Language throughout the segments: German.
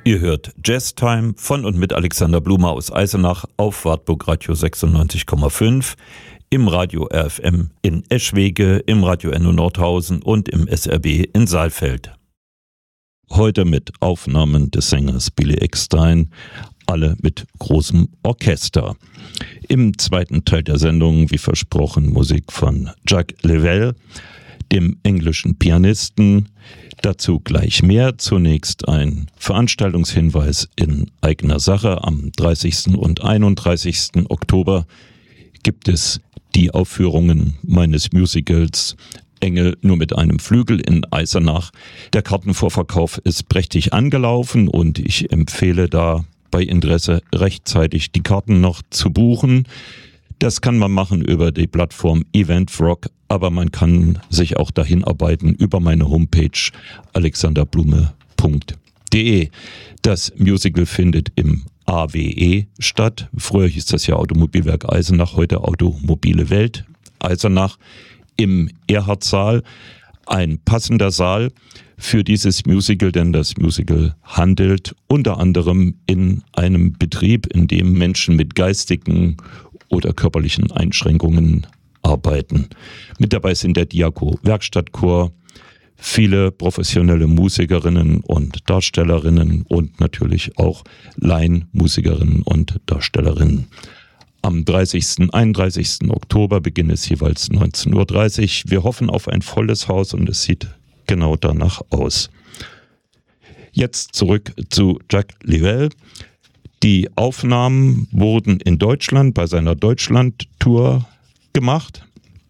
Ihr hört Jazz Time von und mit Alexander Blume aus Eisenach auf Wartburg Radio 96,5, im Radio RFM in Eschwege, im Radio Enno Nordhausen und im SRB in Saalfeld. Heute mit Aufnahmen des Sängers Billy Eckstine, alle mit großem Orchester. Im zweiten Teil der Sendung, wie versprochen, Musik von Jacques Level, dem englischen Pianisten. Dazu gleich mehr. Zunächst ein Veranstaltungshinweis in eigener Sache. Am 30. und 31. Oktober gibt es die Aufführungen meines Musicals Engel nur mit einem Flügel in Eisenach. Der Kartenvorverkauf ist prächtig angelaufen und ich empfehle da bei Interesse rechtzeitig die Karten noch zu buchen. Das kann man machen über die Plattform Eventfrog, aber man kann sich auch dahin arbeiten über meine Homepage alexanderblume.de. Das Musical findet im AWE statt. Früher hieß das ja Automobilwerk Eisenach, heute Automobile Welt Eisenach im Erhardsaal. Ein passender Saal für dieses Musical, denn das Musical handelt unter anderem in einem Betrieb, in dem Menschen mit geistigen oder körperlichen Einschränkungen arbeiten. Mit dabei sind der Diaco Werkstattchor, viele professionelle Musikerinnen und Darstellerinnen und natürlich auch Laienmusikerinnen und Darstellerinnen. Am 30. 31. Oktober beginnt es jeweils 19.30 Uhr. Wir hoffen auf ein volles Haus und es sieht genau danach aus. Jetzt zurück zu Jacques Level. Die Aufnahmen wurden in Deutschland bei seiner Deutschland-Tour gemacht.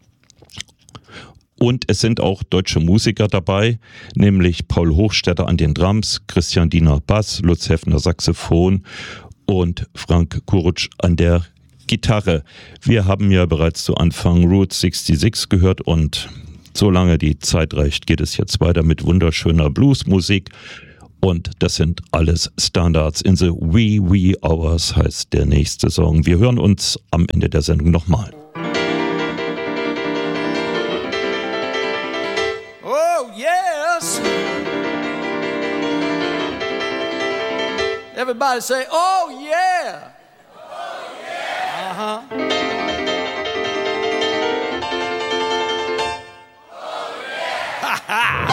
Und es sind auch deutsche Musiker dabei, nämlich Paul Hochstetter an den Drums, Christian Diener Bass, Lutz Heffner Saxophon und Frank Kurutsch an der Gitarre. Wir haben ja bereits zu Anfang Route 66 gehört und solange die Zeit reicht, geht es jetzt weiter mit wunderschöner Bluesmusik. Und das sind alles Standards. In the Wee Wee Hours heißt der nächste Song. Wir hören uns am Ende der Sendung nochmal. Oh yes! Everybody say, oh yeah! Oh yeah! Uh-huh. Oh yeah! Ha ha!